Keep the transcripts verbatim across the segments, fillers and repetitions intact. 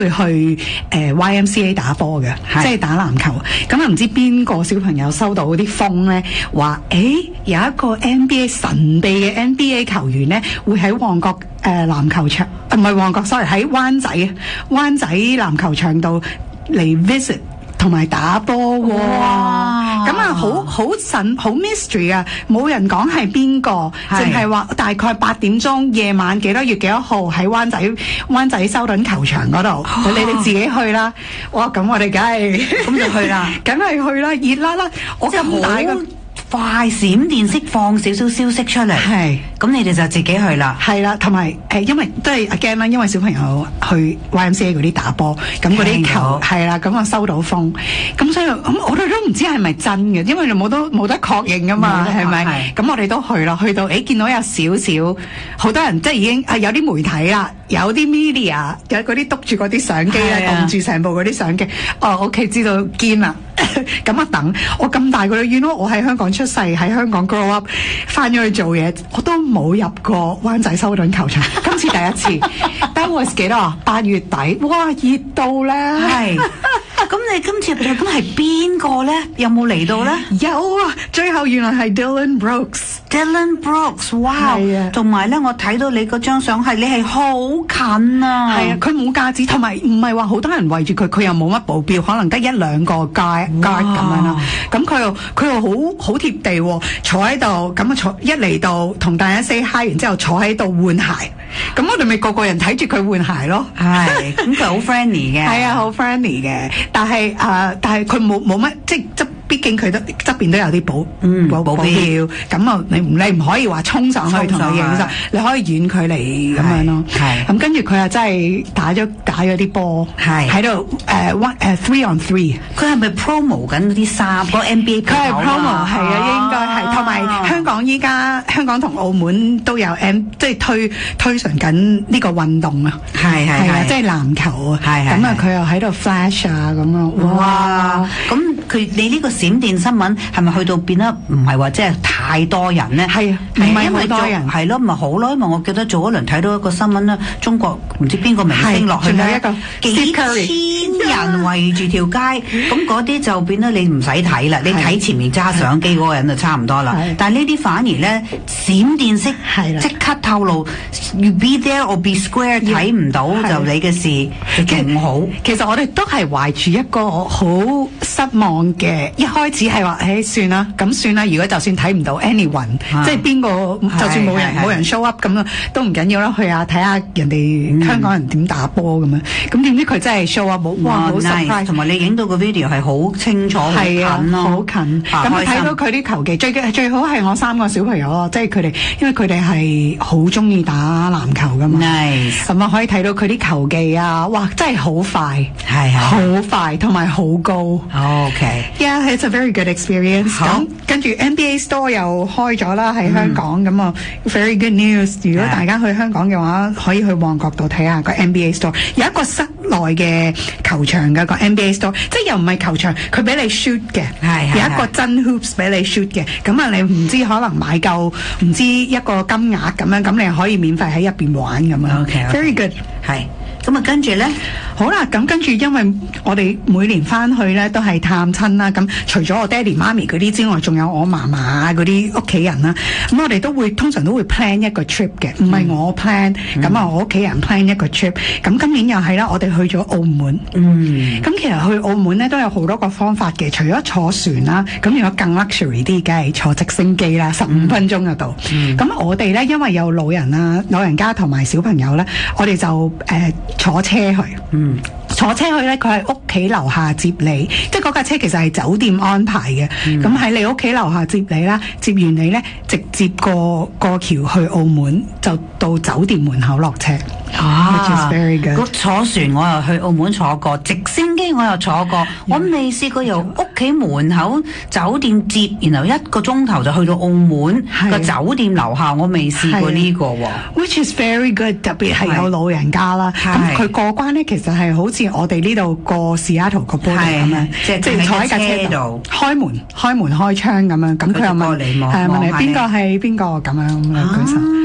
會去誒、呃、Y M C A 打波嘅，即係打籃球。咁啊唔知邊個小朋友收到啲風咧，話誒有一個 N B A 神秘嘅 N B A 球員咧，會喺旺角誒籃球場，唔係旺角 sorry 喺灣仔灣仔籃球場度嚟 visit 同埋打波喎。咁啊好好神好 mystery 啊，冇人講係邊個，淨係話大概八點鐘夜晚幾多月幾多號喺灣仔灣仔修頓球場嗰度，你哋自己去啦。哇！咁我哋梗係咁就去啦， 梗係去啦，熱啦啦！我咁大個快閃電式放少少消息出嚟， 係咁你哋就自己去啦， 係啦，同埋誒，因為都係 again 啦，因為小朋友去 Y M C A 嗰啲打波，咁嗰啲球係啦，咁我收到風，咁所以咁我哋都唔知係咪真嘅，因為你冇得冇得確認噶嘛，係咪？咁我哋都去啦，去到誒見到有少少好多人，即係已經係有啲媒體啦，有啲 media 有嗰啲督住嗰啲相機咧，擋住成部嗰啲相機，哦 OK 知道堅啦，咁啊等我咁大個女，原來我喺香港出世，喺香港 grow up， 翻咗去做嘢，我都冇入過灣仔修頓球場，今次第一次。That was 幾多啊？八月底，哇熱到咧！ 係。咁你今次咁係邊個咧？有冇嚟到咧？ 有啊！最後原來係 Dylan Brooks。Dylan Brooks， 哇！同埋咧，我睇到你嗰張相係你係好近啊！ 係啊，佢冇架子，同埋唔係話好多人圍住佢，佢又冇乜保鏢，可能得一兩個 guard guard 咁樣啦。咁佢又佢又好好貼地喎，坐喺度咁啊坐一嚟到同大家 say hi，然之後坐喺度換鞋。咁我哋咪個個人睇住佢換鞋咯。 係，咁佢好 friendly 嘅。 係啊，好 friendly 嘅。但係誒、呃，但係佢冇冇乜，即係側，畢竟佢都側邊都有啲保嗯保保鏢，咁啊你唔你唔可以話衝上去同佢影相，你可以遠距離咁樣咯。 係咁跟住佢又真係打咗打咗啲波，係喺度誒 one 誒 three on three。 佢係咪 promo 緊嗰啲衫？嗰個 N B A 佢係 promo 係啊，應該係。同埋香港依家香港同澳門都有 M 即係推推崇緊呢個運動啊。 係係係， 即係籃球啊。係係。咁啊，佢又喺度 flash 啊咁啊。 哇！咁佢你呢個閃電新聞係咪去到變得唔係話即係太多人咧？係啊，唔係好多人，係咯，咪好咯。因為我記得早一輪睇到一個新聞啦，中國唔知邊個明星落去咧，幾千人圍住條街，咁嗰啲就變得你唔使睇啦，你睇前面揸相機嗰個人就差唔多啦。但係呢啲反而咧閃電式即刻透露 ，you be there or be square， 睇唔到就你嘅事就仲好。 其實我哋都係懷住一個好失望嘅，一開始係話誒算啦，咁算啦。如果就算睇唔到 anyone， 即係邊個，就算冇人冇人 show up 咁啊，都唔緊要啦。去下睇下人哋香港人點打波咁樣。咁點知佢真係 show up 冇，哇好 surprise！ 同埋你影到個 video 係好清楚，好近咯， 好近。咁睇到佢啲球技，最最好係我三個小朋友咯，即係佢哋，因為佢哋係好中意打籃球噶嘛。 Nice。 咁啊可以睇到佢啲球技啊，哇真係好快， 係好快，同埋好高。 OK。Yeah， it's a very good experience。咁跟住 N B A Store 又開咗啦，喺香港咁啊、嗯、，very good news。如果大家去香港嘅話，可以去旺角度睇下個 N B A Store， 有一個室內嘅球場嘅個 N B A Store， 即係又唔係球場，佢俾你 shoot 嘅，有一個真 hoops 俾你 shoot 嘅。咁啊，你唔知可能買夠唔知一個金額咁樣，咁你可以免費喺入邊玩咁樣。OK，very good。係。 咁啊，跟住咧， 好啦，咁跟住，因為我哋每年翻去咧都係探親啦，咁除咗我爹哋媽咪嗰啲之外，仲有我嫲嫲嗰啲屋企人啦，咁我哋都會通常都會 plan 一個 trip 嘅，唔係我 plan，咁啊、嗯、我屋企人 plan 一個 trip，咁今年又係啦，我哋去咗澳門，嗯，咁其實去澳門咧都有好多個方法嘅，除咗坐船啦，咁如果更 luxury 啲，梗係坐直升機啦，十五分鐘嗰度，咁、嗯、我哋咧因為有老人啦、老人家同埋小朋友咧，我哋就誒。呃坐車去，嗯，坐車去咧，佢係屋企樓下接你，即係嗰架車其實係酒店安排嘅，咁喺、嗯、你屋企樓下接你啦，接完你咧，直接過過橋去澳門，就到酒店門口落車。 啊 which is very good。 坐船我又去澳門坐過，直升機我又坐過， yeah. 我未試過由屋企門口酒店接，然後一個鐘頭就去到澳門個酒店樓下，我未試過呢、這個喎。 Which is very good， 特別係有老人家啦。咁佢過關咧，其實係好似我哋呢度過西雅圖個 border 咁樣，即係坐喺架車度，開門開門開窗咁樣。咁佢又問，係問你邊個係邊個咁樣咁樣舉手。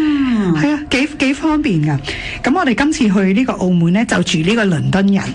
係啊，幾幾方便噶。咁我哋今次去呢個澳門咧，就住呢個倫敦人。